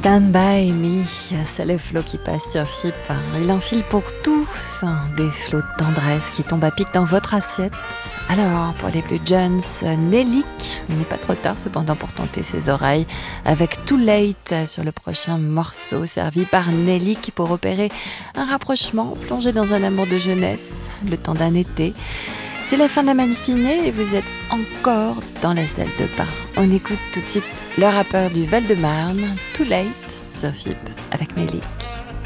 Stand by me, c'est le flot qui passe sur Chip. Il enfile pour tous des flots de tendresse qui tombent à pic dans votre assiette. Alors, pour les plus jeunes, Nelik, il n'est pas trop tard cependant pour tenter ses oreilles avec Too Late sur le prochain morceau servi par Nelik pour opérer un rapprochement, plongé dans un amour de jeunesse, le temps d'un été. C'est la fin de la matinée et vous êtes encore dans la salle de bain. On écoute tout de suite le rappeur du Val-de-Marne, Too Late, sur FIP avec Nelik.